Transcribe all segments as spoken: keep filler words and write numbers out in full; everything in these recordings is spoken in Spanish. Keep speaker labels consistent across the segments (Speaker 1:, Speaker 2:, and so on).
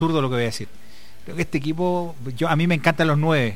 Speaker 1: absurdo lo que voy a decir. Creo que este equipo, yo a mí me encantan los nueve.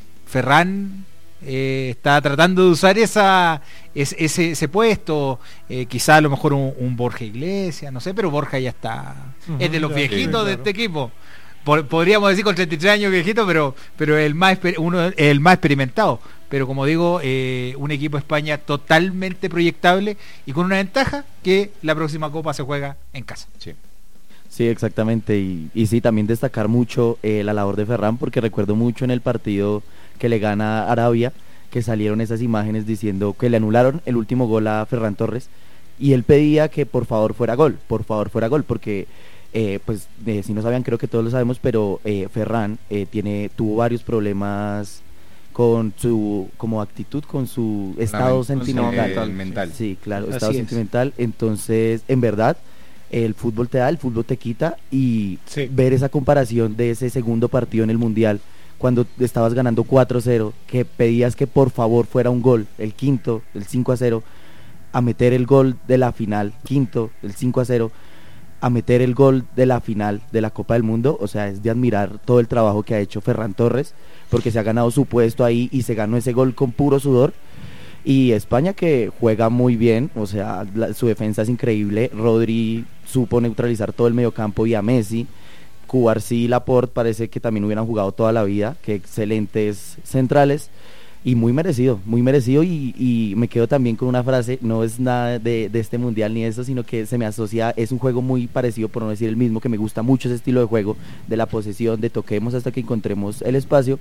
Speaker 1: Ferran eh, está tratando de usar esa ese, ese, ese puesto, eh, quizá a lo mejor un, un Borja Iglesias, no sé, pero Borja ya está, uh-huh, es de los viejitos sí, claro. de este equipo. Por, podríamos decir con treinta y tres años viejito, pero pero el más uno el más experimentado. Pero como digo, eh, un equipo de España totalmente proyectable y con una ventaja que la próxima Copa se juega en casa.
Speaker 2: Sí. Sí, exactamente, y, y sí, también destacar mucho eh, la labor de Ferran, porque recuerdo mucho en el partido que le gana a Arabia, que salieron esas imágenes diciendo que le anularon el último gol a Ferran Torres, y él pedía que por favor fuera gol, por favor fuera gol, porque eh, pues eh, si no sabían, creo que todos lo sabemos, pero eh, Ferran eh, tiene, tuvo varios problemas con su como actitud, con su estado sentimental.
Speaker 3: mental.
Speaker 2: Sí, claro,
Speaker 3: Así
Speaker 2: estado
Speaker 3: es.
Speaker 2: sentimental, entonces en verdad el fútbol te da, el fútbol te quita, y sí. ver esa comparación de ese segundo partido en el Mundial, cuando estabas ganando cuatro cero, que pedías que por favor fuera un gol, el quinto, el cinco a cero, a meter el gol de la final, quinto, el cinco a cero, a meter el gol de la final de la Copa del Mundo, o sea, es de admirar todo el trabajo que ha hecho Ferran Torres, porque se ha ganado su puesto ahí y se ganó ese gol con puro sudor. Y España, que juega muy bien, o sea, la, su defensa es increíble. Rodri supo neutralizar todo el mediocampo y a Messi. Cubarsí y Laporte parece que también hubieran jugado toda la vida, que excelentes centrales, y muy merecido, muy merecido. Y, y me quedo también con una frase, no es nada de, de este mundial ni eso, sino que se me asocia, es un juego muy parecido, por no decir el mismo, que me gusta mucho ese estilo de juego, de la posesión, de toquemos hasta que encontremos el espacio.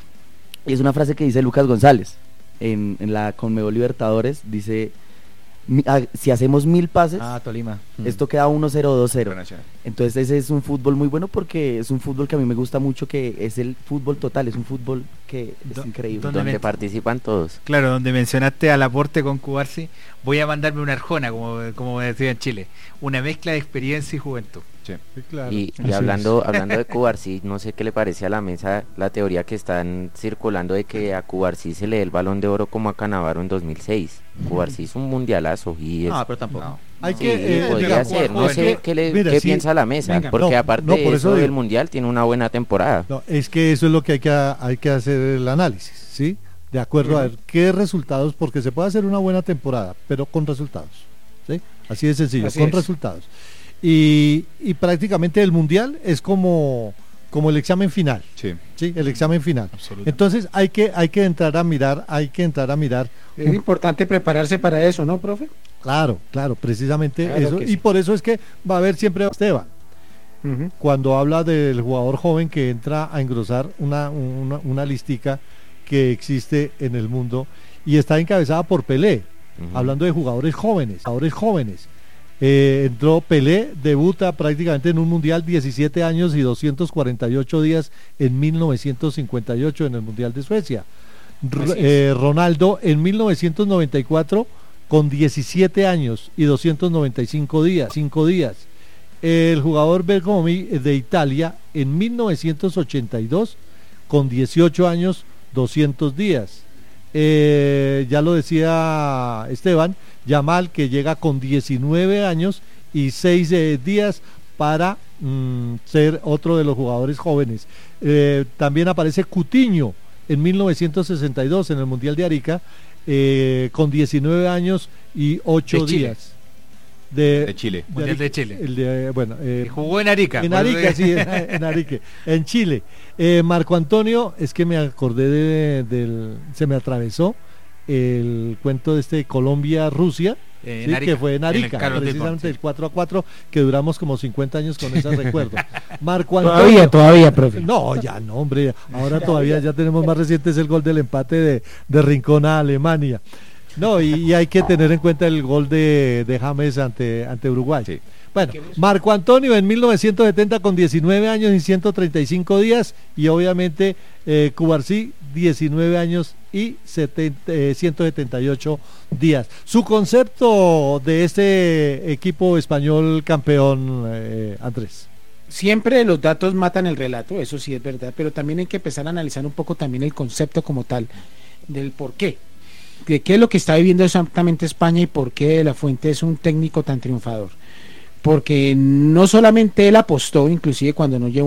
Speaker 2: Y es una frase que dice Lucas González en, en la Conmebol Libertadores, dice: si hacemos mil pases,
Speaker 1: ah, Tolima.
Speaker 2: esto queda uno cero, dos cero. Entonces ese es un fútbol muy bueno, porque es un fútbol que a mí me gusta mucho, que es el fútbol total, es un fútbol que es Do, increíble.
Speaker 4: Donde men- participan todos.
Speaker 1: Claro, donde mencionaste al aporte con Cubarsí, voy a mandarme una Arjona, como, como decía en Chile, una mezcla de experiencia y juventud.
Speaker 3: Sí.
Speaker 4: Sí, claro. Y, y hablando, hablando de Cubarsí, no sé qué le parece a la mesa la teoría que están circulando de que a Cubarsí se le dé el Balón de Oro como a Cannavaro en dos mil seis. Cubarsí es un mundialazo y es...
Speaker 5: No, pero tampoco. No.
Speaker 4: Hay sí, que, eh, podría digamos, ser, no sé qué, le,
Speaker 5: mira,
Speaker 4: qué
Speaker 5: sí,
Speaker 4: piensa la mesa, venga, porque
Speaker 5: no,
Speaker 4: aparte
Speaker 5: no,
Speaker 4: de eso
Speaker 5: del
Speaker 4: Mundial tiene una buena temporada.
Speaker 5: No, es que eso es lo que hay que, hay que hacer el análisis, ¿sí? De acuerdo uh-huh. a ver qué resultados, porque se puede hacer una buena temporada, pero con resultados, ¿sí? Así de sencillo, Así con es. resultados. Y, y prácticamente el Mundial es como, como el examen final,
Speaker 3: sí.
Speaker 5: ¿sí? El examen final. Entonces hay que, hay que entrar a mirar, hay que entrar a mirar.
Speaker 6: Es un... importante prepararse para eso, ¿no, profe?
Speaker 5: Claro, claro, precisamente
Speaker 6: claro
Speaker 5: eso,
Speaker 6: sí.
Speaker 5: y por eso es que va a haber siempre a Esteban, uh-huh. cuando habla del jugador joven que entra a engrosar una, una, una listica que existe en el mundo, y está encabezada por Pelé, uh-huh. hablando de jugadores jóvenes, jugadores jóvenes. Eh, entró Pelé, debuta prácticamente en un mundial, diecisiete años y doscientos cuarenta y ocho días en mil novecientos cincuenta y ocho en el Mundial de Suecia. R- eh, Ronaldo en mil novecientos noventa y cuatro con diecisiete años y doscientos noventa y cinco días, cinco días. El jugador Bergomi de Italia en mil novecientos ochenta y dos con dieciocho años, doscientos días. Eh, ya lo decía Esteban, Yamal, que llega con diecinueve años y seis eh, días para mm, ser otro de los jugadores jóvenes. Eh, también aparece Coutinho en mil novecientos sesenta y dos en el Mundial de Arica, eh, con diecinueve años y ocho días. De,
Speaker 3: de Chile.
Speaker 1: De, Arica, de Chile.
Speaker 5: El de, bueno, eh,
Speaker 1: jugó en Arica.
Speaker 5: En Arica, sí, en, en Arica, en Chile. Eh, Marco Antonio, es que me acordé de, del, se me atravesó el cuento de este Colombia-Rusia, eh, ¿sí? Que fue en Arica, en el precisamente el cuatro a cuatro, que duramos como cincuenta años con ese recuerdo. Marco Antonio.
Speaker 6: Todavía, todavía, profe.
Speaker 5: No, ya no, hombre, ahora todavía ya tenemos más reciente, es el gol del empate de, de Rincón a Alemania. No, y, y hay que tener en cuenta el gol de, de James ante, ante Uruguay. Sí. Bueno, Marco Antonio en mil novecientos setenta con diecinueve años y ciento treinta y cinco días, y obviamente eh, Cubarsí diecinueve años y setenta, eh, ciento setenta y ocho días. Su concepto de este equipo español campeón, eh, Andrés.
Speaker 6: Siempre los datos matan el relato, eso sí es verdad, pero también hay que empezar a analizar un poco también el concepto como tal, del por qué. De qué es lo que está viviendo exactamente España y por qué De La Fuente es un técnico tan triunfador. porque no solamente él apostó, inclusive cuando no llevó